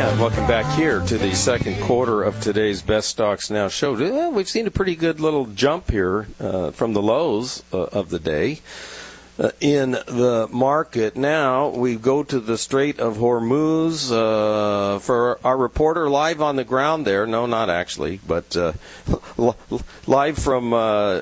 Welcome back here to the second quarter of today's Best Stocks Now show. We've seen a pretty good little jump here from the lows of the day in the market. Now we go to the Strait of Hormuz for our reporter live on the ground there. No, not actually, but live from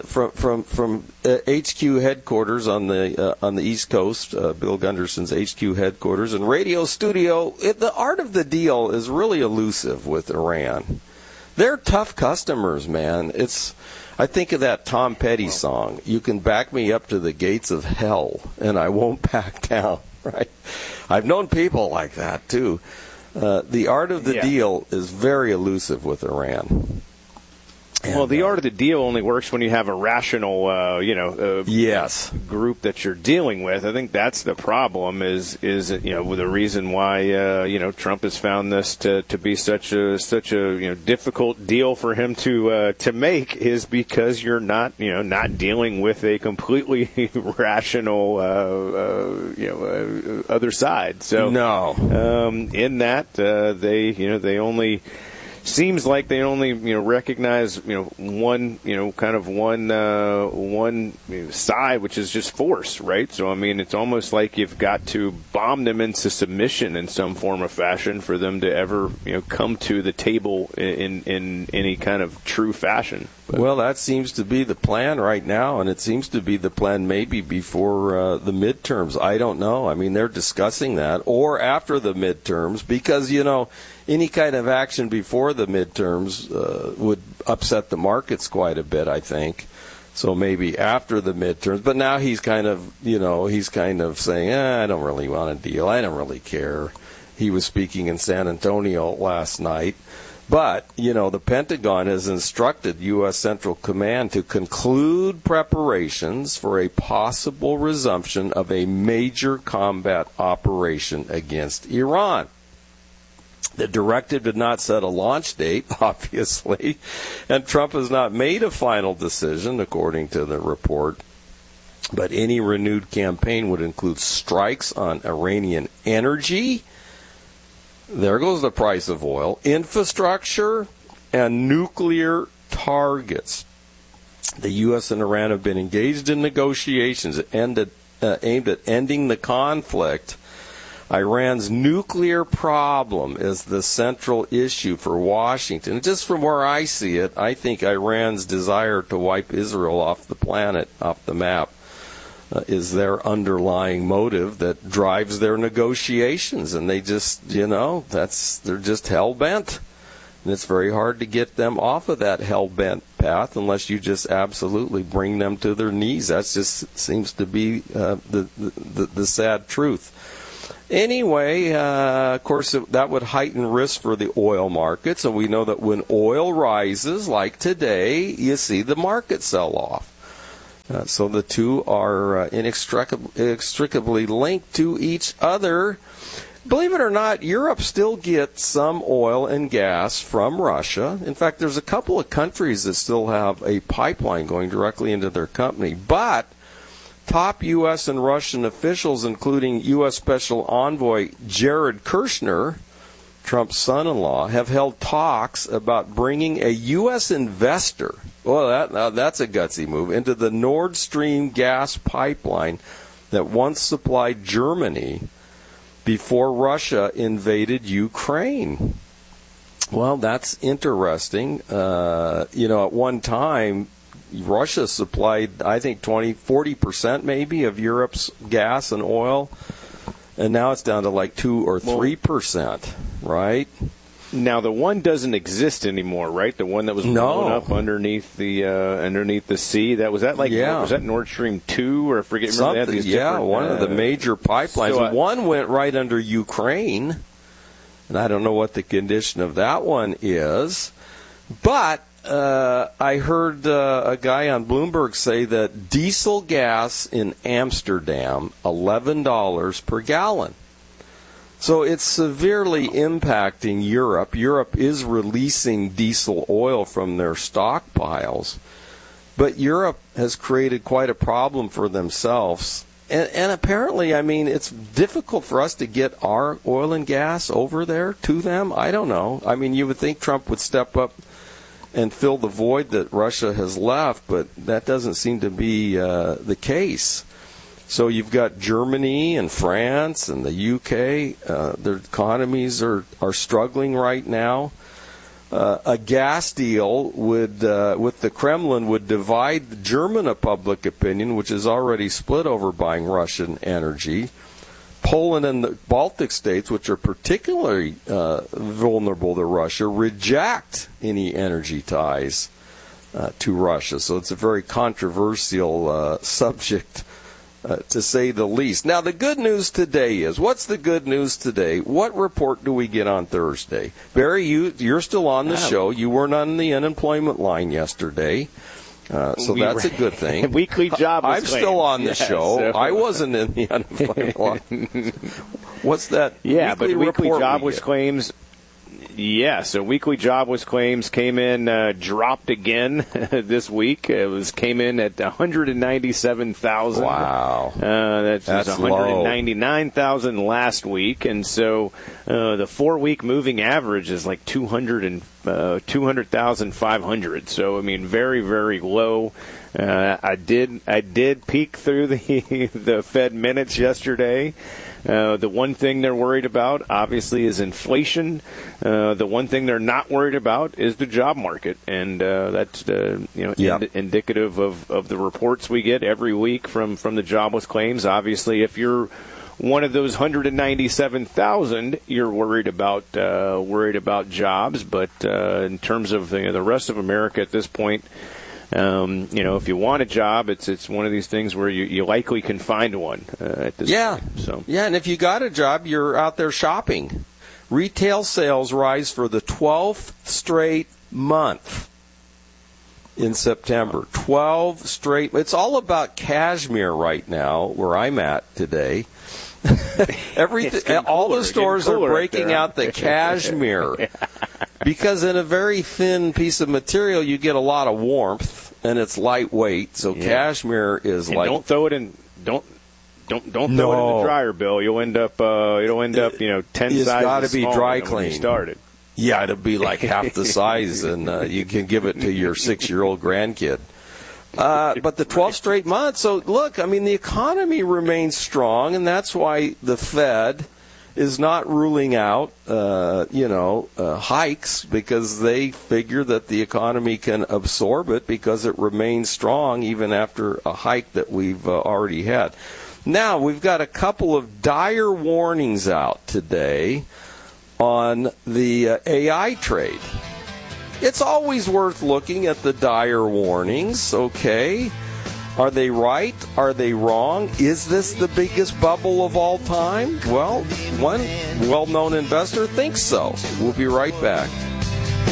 HQ headquarters on the East Coast, Bill Gunderson's HQ headquarters and radio studio. The art of the deal is really elusive with Iran. They're tough customers, man. I think of that Tom Petty song, "You can back me up to the gates of hell, and I won't back down," right? I've known people like that, too. The art of the deal is very elusive with Iran. Well, the art of the deal only works when you have a rational, yes, group that you're dealing with. I think that's the problem. Is the reason why Trump has found this to be such a difficult deal for him to make is because you're not dealing with a completely rational other side. So no, in that they only. Seems like they only recognize one side, which is just force, right? So I mean, it's almost like you've got to bomb them into submission in some form or fashion for them to ever come to the table in any kind of true fashion. But, well, that seems to be the plan right now, and it seems to be the plan maybe before the midterms. I don't know. I mean, they're discussing that, or after the midterms, because any kind of action before the midterms would upset the markets quite a bit, I think. So maybe after the midterms. But now he's kind of saying, I don't really want a deal. I don't really care. He was speaking in San Antonio last night. But, the Pentagon has instructed U.S. Central Command to conclude preparations for a possible resumption of a major combat operation against Iran. The directive did not set a launch date, obviously, and Trump has not made a final decision, according to the report. But any renewed campaign would include strikes on Iranian energy. There goes the price of oil, infrastructure, and nuclear targets. The U.S. and Iran have been engaged in negotiations aimed at ending the conflict. Iran's nuclear problem is the central issue for Washington. Just from where I see it, I think Iran's desire to wipe Israel off the planet, off the map, is their underlying motive that drives their negotiations. And they just, they're just hell-bent. And it's very hard to get them off of that hell-bent path unless you just absolutely bring them to their knees. That just seems to be the sad truth. Anyway, of course, that would heighten risk for the oil markets. And we know that when oil rises, like today, you see the market sell off. So the two are inextricably linked to each other. Believe it or not, Europe still gets some oil and gas from Russia. In fact, there's a couple of countries that still have a pipeline going directly into their company. But top U.S. and Russian officials, including U.S. Special Envoy Jared Kushner, Trump's son-in-law, have held talks about bringing a U.S. investor, that's a gutsy move, into the Nord Stream gas pipeline that once supplied Germany before Russia invaded Ukraine. Well, that's interesting. At one time, Russia supplied, I think, 40% maybe of Europe's gas and oil, and now it's down to like 2 or 3%, right? Now the one doesn't exist anymore, right? The one that was blown up underneath the sea. Was that Nord Stream 2 or I forget? Something, they had these one of the major pipelines. So one went right under Ukraine, and I don't know what the condition of that one is, but I heard a guy on Bloomberg say that diesel gas in Amsterdam, $11 per gallon. So it's severely impacting Europe. Europe is releasing diesel oil from their stockpiles. But Europe has created quite a problem for themselves And apparently, I mean, it's difficult for us to get our oil and gas over there to them. I don't know. I mean, you would think Trump would step up and fill the void that Russia has left, but that doesn't seem to be the case. So you've got Germany and France and the UK. Their economies are struggling right now. A gas deal would, with the Kremlin, would divide the German public opinion, which is already split over buying Russian energy. Poland and the Baltic states, which are particularly vulnerable to Russia, reject any energy ties to Russia. So it's a very controversial subject, to say the least. Now, the good news today is, what's the good news today? What report do we get on Thursday? Barry, you're still on the show. You weren't on the unemployment line yesterday. So that's a good thing. Weekly jobless I'm claims. Still on the show. So. I wasn't in the unemployment line. What's that? Yeah, weekly but weekly report jobless claims. Yeah, so weekly jobless claims came in, dropped again this week. It came in at 197,000. Wow. That's 199,000 last week, and so the 4-week moving average is like 200,500. So I mean, very, very low. I did peek through the Fed minutes yesterday. The one thing they're worried about, obviously, is inflation. The one thing they're not worried about is the job market, and that's indicative of the reports we get every week from the jobless claims. Obviously, if you're one of those 197,000, you're worried about jobs. But in terms of the rest of America at this point. If you want a job, it's one of these things where you likely can find one at this point. So. Yeah, and if you got a job, you're out there shopping. Retail sales rise for the 12th straight month in September. 12 straight. It's all about cashmere right now, where I'm at today. All the stores are breaking out the cashmere. Because in a very thin piece of material, you get a lot of warmth, and it's lightweight. So cashmere is and like. Don't throw it in. Don't throw it in the dryer, Bill. You'll end up 10 sizes got to be dry clean. cleaned. Started. Yeah, it'll be like half the size, and you can give it to your 6-year-old grandkid. But the 12 straight months. So look, I mean, the economy remains strong, and that's why the Fed is not ruling out, hikes, because they figure that the economy can absorb it because it remains strong even after a hike that we've already had. Now, we've got a couple of dire warnings out today on the AI trade. It's always worth looking at the dire warnings, okay? Are they right? Are they wrong? Is this the biggest bubble of all time? Well, one well-known investor thinks so. We'll be right back.